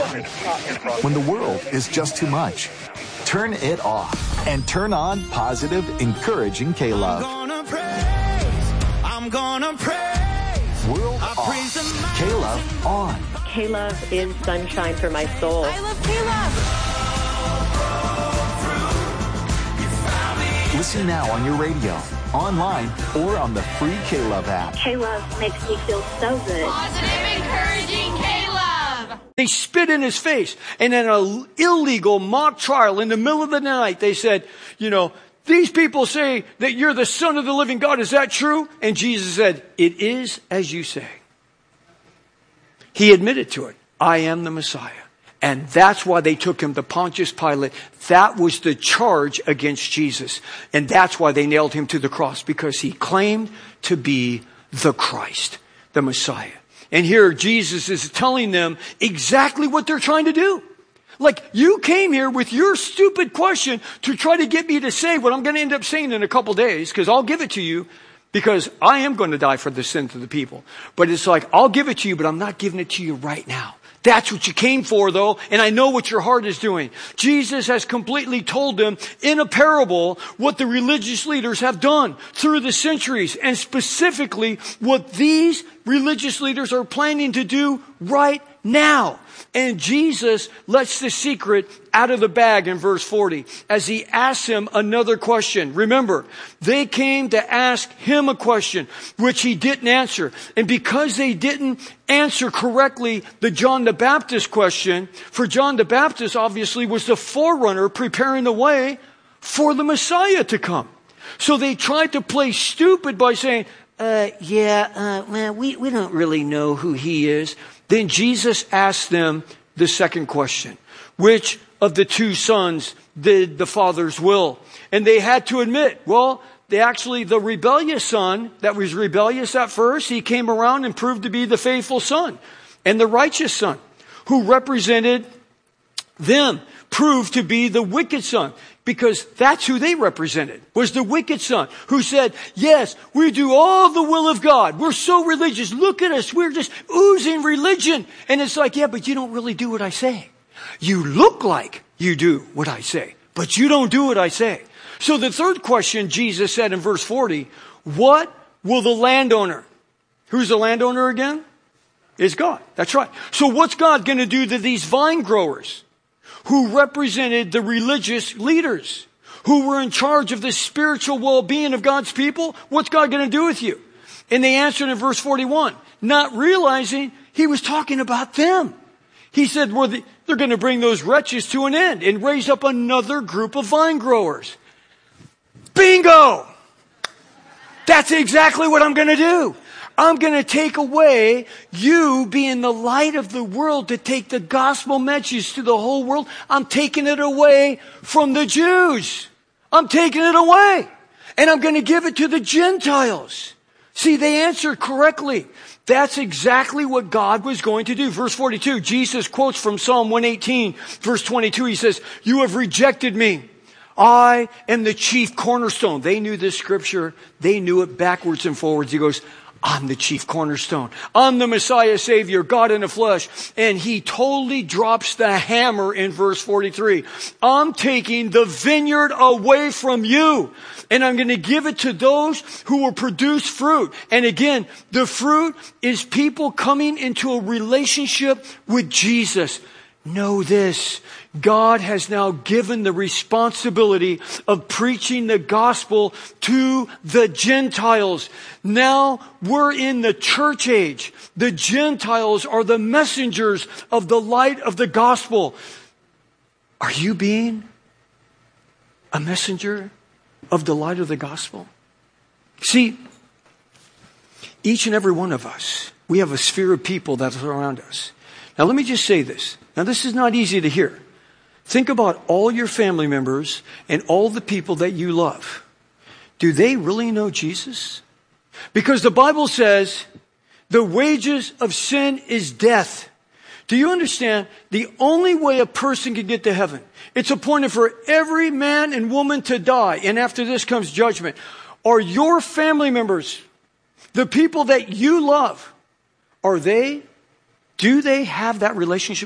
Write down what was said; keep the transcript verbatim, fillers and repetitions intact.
When the world is just too much, turn it off and turn on positive, encouraging K-Love. I'm gonna praise, I'm gonna praise. World off, K-Love on. K-Love is sunshine for my soul. I love K-Love. Listen now on your radio, online, or on the free K-Love app. K-Love makes me feel so good. Positive, encouraging K-Love. They spit in his face. And in an illegal mock trial in the middle of the night, they said, you know, these people say that you're the Son of the living God. Is that true? And Jesus said, it is as you say. He admitted to it. I am the Messiah. And that's why they took him to Pontius Pilate. That was the charge against Jesus. And that's why they nailed him to the cross, because he claimed to be the Christ, the Messiah. And here Jesus is telling them exactly what they're trying to do. Like, you came here with your stupid question to try to get me to say what I'm going to end up saying in a couple days, because I'll give it to you, because I am going to die for the sins of the people. But it's like, I'll give it to you, but I'm not giving it to you right now. That's what you came for, though, and I know what your heart is doing. Jesus has completely told them in a parable what the religious leaders have done through the centuries, and specifically what these religious leaders are planning to do right now. And Jesus lets the secret out of the bag in verse forty as he asks him another question. Remember, they came to ask him a question which he didn't answer. And because they didn't answer correctly the John the Baptist question, for John the Baptist obviously was the forerunner preparing the way for the Messiah to come. So they tried to play stupid by saying, uh, yeah, uh, well, we, we don't really know who he is. Then Jesus asked them the second question. Which of the two sons did the Father's will? And they had to admit, well, they actually, the rebellious son that was rebellious at first, he came around and proved to be the faithful son. And the righteous son, who represented them, proved to be the wicked son. Because that's who they represented, was the wicked son, who said, yes, we do all the will of God. We're so religious. Look at us. We're just oozing religion. And it's like, yeah, but you don't really do what I say. You look like you do what I say, but you don't do what I say. So the third question Jesus said in verse forty, what will the landowner? Who's the landowner again? Is God. That's right. So what's God going to do to these vine growers who represented the religious leaders, who were in charge of the spiritual well-being of God's people? What's God going to do with you? And they answered in verse forty-one, not realizing he was talking about them. He said, well, they're going to bring those wretches to an end and raise up another group of vine growers. Bingo! That's exactly what I'm going to do. I'm going to take away you being the light of the world to take the gospel message to the whole world. I'm taking it away from the Jews. I'm taking it away. And I'm going to give it to the Gentiles. See, they answered correctly. That's exactly what God was going to do. Verse forty-two, Jesus quotes from Psalm one eighteen, verse twenty-two. He says, you have rejected me. I am the chief cornerstone. They knew this scripture. They knew it backwards and forwards. He goes, I'm the chief cornerstone. I'm the Messiah Savior, God in the flesh. And he totally drops the hammer in verse forty-three. I'm taking the vineyard away from you, and I'm going to give it to those who will produce fruit. And again, the fruit is people coming into a relationship with Jesus. Know this. God has now given the responsibility of preaching the gospel to the Gentiles. Now we're in the church age. The Gentiles are the messengers of the light of the gospel. Are you being a messenger of the light of the gospel? See, each and every one of us, we have a sphere of people that are around us. Now let me just say this. Now this is not easy to hear. Think about all your family members and all the people that you love. Do they really know Jesus? Because the Bible says the wages of sin is death. Do you understand? The only way a person can get to heaven, it's appointed for every man and woman to die. And after this comes judgment. Are your family members, the people that you love, are they, do they have that relationship